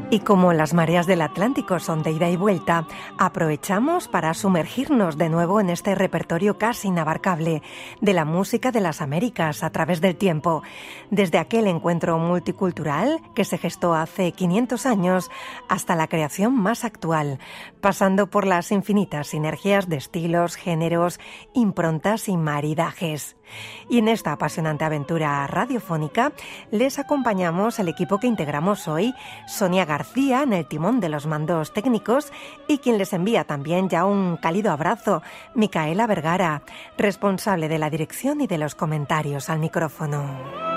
Y como las mareas del Atlántico son de ida y vuelta, aprovechamos para sumergirnos de nuevo en este repertorio casi inabarcable de la música de las Américas a través del tiempo, desde aquel encuentro multicultural que se gestó hace 500 años hasta la creación más actual, pasando por las infinitas sinergias de estilos, géneros, improntas y maridajes. Y en esta apasionante aventura radiofónica les acompañamos el equipo que integramos hoy, Sonia García en el timón de los mandos técnicos y quien les envía también ya un cálido abrazo, Micaela Vergara, responsable de la dirección y de los comentarios al micrófono.